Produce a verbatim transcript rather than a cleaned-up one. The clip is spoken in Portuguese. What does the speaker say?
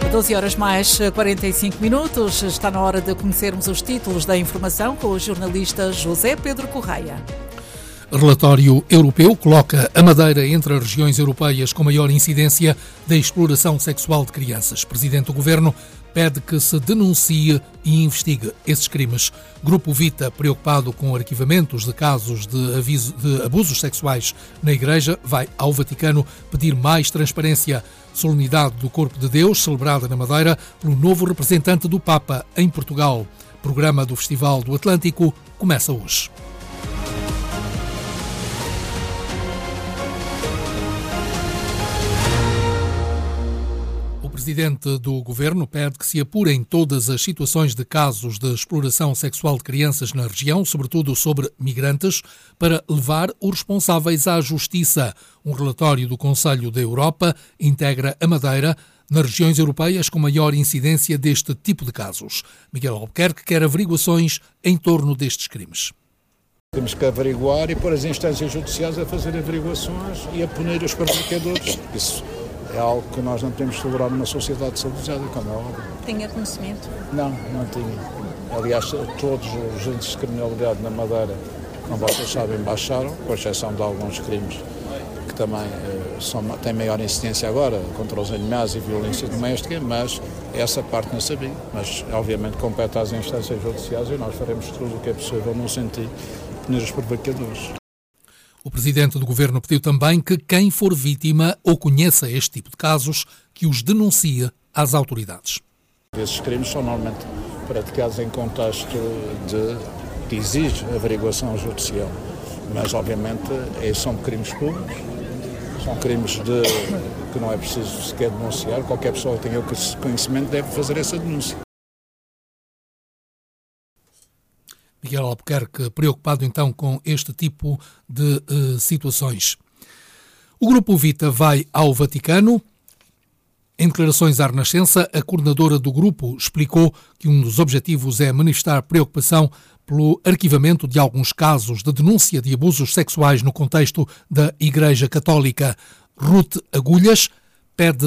doze horas mais quarenta e cinco minutos. Está na hora de conhecermos os títulos da informação com o jornalista José Pedro Correia. Relatório europeu coloca a Madeira entre as regiões europeias com maior incidência da exploração sexual de crianças. Presidente do Governo pede que se denuncie e investigue esses crimes. Grupo Vita, preocupado com arquivamentos de casos de, aviso, de abusos sexuais na Igreja, vai ao Vaticano pedir mais transparência. Solenidade do Corpo de Deus, celebrada na Madeira pelo novo representante do Papa em Portugal. Programa do Festival do Atlântico começa hoje. O Presidente do Governo pede que se apurem todas as situações de casos de exploração sexual de crianças na região, sobretudo sobre migrantes, para levar os responsáveis à justiça. Um relatório do Conselho da Europa integra a Madeira nas regiões europeias com maior incidência deste tipo de casos. Miguel Albuquerque quer averiguações em torno destes crimes. Temos que averiguar e pôr as instâncias judiciais a fazer averiguações e a punir os praticadores. Isso é algo que nós não temos tolerado numa sociedade civilizada, como é óbvio. Tinha conhecimento? Não, não tinha. Aliás, todos os índices de criminalidade na Madeira, como vocês sabem, baixaram, com exceção de alguns crimes que também eh, são, têm maior incidência agora, contra os animais e violência doméstica, mas essa parte não sabia. Mas, obviamente, compete às instâncias judiciais e nós faremos tudo o que é possível no sentido de punir os provocadores. O Presidente do Governo pediu também que quem for vítima ou conheça este tipo de casos, que os denuncie às autoridades. Esses crimes são normalmente praticados em contexto de que exige averiguação judicial, mas obviamente são crimes públicos, são crimes de, que não é preciso sequer denunciar, qualquer pessoa que tenha o conhecimento deve fazer essa denúncia. Miguel Albuquerque, preocupado então com este tipo de uh, situações. O Grupo Vita vai ao Vaticano. Em declarações à Renascença, a coordenadora do grupo explicou que um dos objetivos é manifestar preocupação pelo arquivamento de alguns casos de denúncia de abusos sexuais no contexto da Igreja Católica. Ruth Agulhas pede